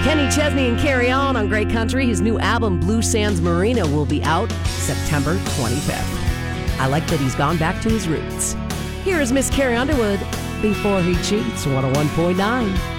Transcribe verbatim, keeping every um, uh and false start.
Kenny Chesney and Carry On on Great Country. His new album, Blue Sands Marina, will be out September twenty-fifth. I like that he's gone back to his roots. Here is Miss Carrie Underwood, Before He Cheats, one oh one point nine.